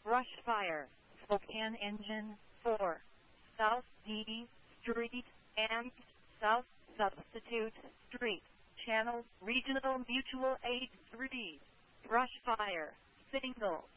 Brush Fire, Spokane Engine 4, South D Street and South Substitute Street, Channel Regional Mutual Aid 3, Brush Fire, Single.